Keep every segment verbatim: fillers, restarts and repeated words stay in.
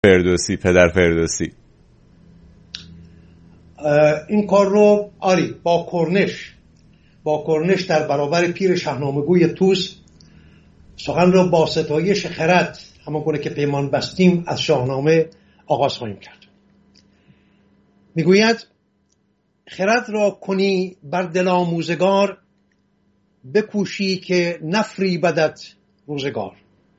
فردوسی، پدر فردوسی. این کار رو آری با کرنش با کرنش در برابر پیر شاهنامه‌گوی طوس سخن را با ستایش خرد همان گونه که پیمان بستیم از شاهنامه آغاز خواهیم کرد. میگوید خرد را کنی بر دل آموزگار، بکوشی که نفریبدت روزگار.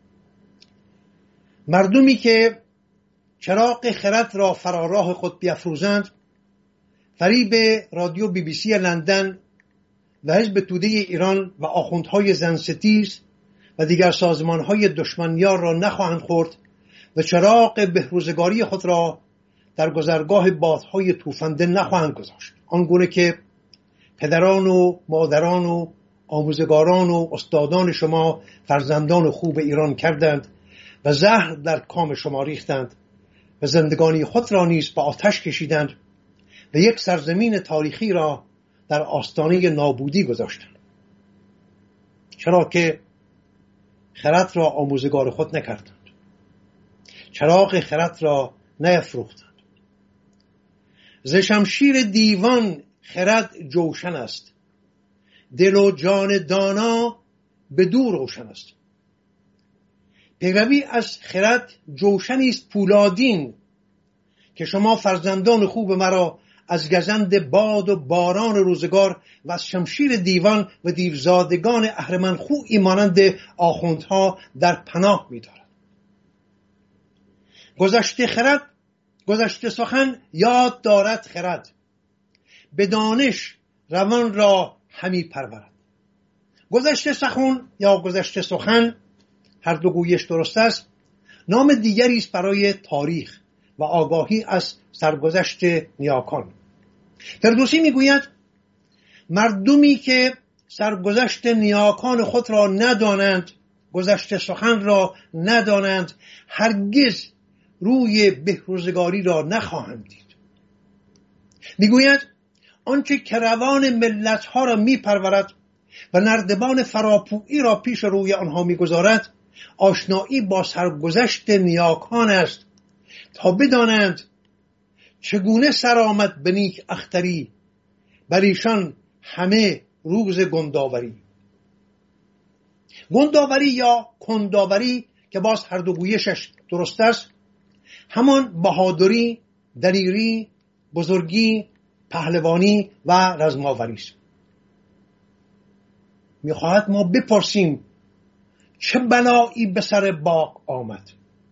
مردمی که چراغ خرد را فراراه خود بیفروزند، فریب رادیو بی بی سی لندن و حزب توده ایران و آخوندهای زنستیز و دیگر سازمانهای دشمنیار را نخواهند خورد و چراغ بهروزگاری خود را در گذرگاه بادهای توفنده نخواهند گذاشت، آنگونه که پدران و مادران و آموزگاران و استادان شما فرزندان خوب ایران کردند و زهر در کام شما ریختند و زندگانی خود را نیز به آتش کشیدند و یک سرزمین تاریخی را در آستانه نابودی گذاشتند. چرا که خرد را آموزگار خود نکردند، چراغ خرد را نیفروختند. ز شمشیر دیوان خرد جوشن است، دل و جان دانا به دور روشن است. پیروی از خرد جوشنی است پولادین، که شما فرزندان خوب مرا از گزند باد و باران روزگار و از شمشیر دیوان و دیوزادگان اهرمنخویی مانند آخوندها در پناه می‌دارد. گذشته خرد گذشته سخن یاد دارد خرد، به دانش روان را همی پرورد. گذشته سخن یا گذشته سخن، هر دو گویش درست است، نام دیگری است برای تاریخ و آگاهی از سرگذشت نیاکان. فردوسی میگوید مردمی که سرگذشت نیاکان خود را ندانند، گذشته سخن را ندانند، هرگز روی بهروزگاری را نخواهند دید. میگوید آنچه که روان ملت‌ها را میپرورد و نردبان فراپویی را پیش روی آنها میگذارد، آشنایی با سرگذشت نیاکان است، تا بدانند چگونه سرآمد به نیک اختری، بر ایشان همه روز گنداوری. گنداوری یا کنداوری که باز هر دو گویشش درست است، همان بهادری، دلیری، بزرگی، پهلوانی و رزماوری است. میخواهد ما بپرسیم چه بلایی به سر باغ آمد؟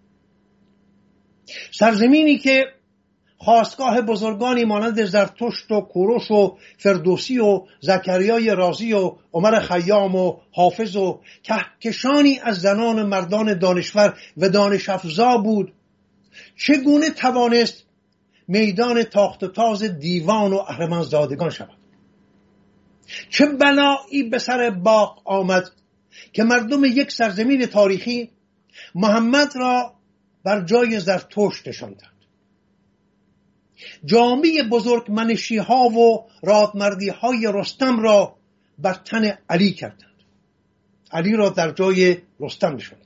سرزمینی که خاستگاه بزرگانی مانند زرتشت و کوروش و فردوسی و زکریای رازی و عمر خیام و حافظ و کهکشانی از زنان مردان دانشور و دانش افزا بود، چگونه توانست میدان تاخت و تاز دیوان و اهرمنزادگان شود؟ چه بلایی به سر باغ آمد که مردم یک سرزمین تاریخی محمد را بر جای زرتشت نشاندند، جامعه بزرگ منشی ها و رادمردی های رستم را بر تن علی کردند، علی را در جای رستم نشاندند،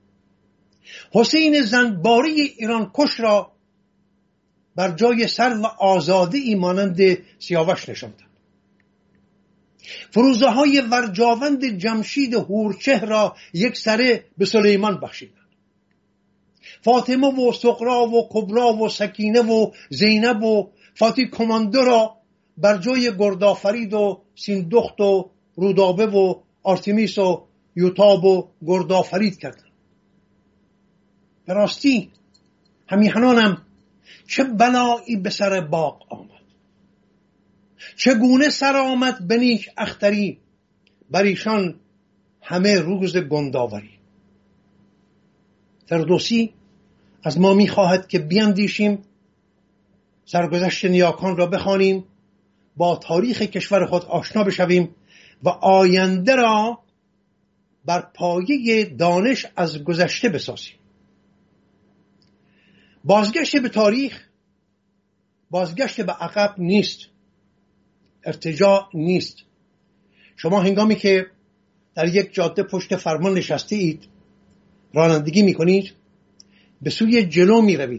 حسین زنباری ایران کش را بر جای سرو آزاده‌ای مانند سیاوش نشاندند، فروزه های ورجاوند جمشید هورچه را یک سره به سلیمان بخشیدند، فاطمه و سغرا و کبرا و سکینه و زینب و فاتی کماندو را بر جای گردآفرید و سیندخت و رودابه و آرتمیس و یوتاب و گردآفرید کردند. به راستی همیهنانم چه بلایی به سر باغ آمد، چگونه سر آمد به نیک اختری، بر ایشان همه روز گنداوری. فردوسی از ما می‌خواهد که بیندیشیم، سرگذشت نیاکان را بخوانیم، با تاریخ کشور خود آشنا بشویم و آینده را بر پایه دانش از گذشته بسازیم. بازگشت به تاریخ بازگشت به عقب نیست، ارتجاع نیست. شما هنگامی که در یک جاده پشت فرمان نشسته اید، رانندگی میکنید، به سوی جلو می روید.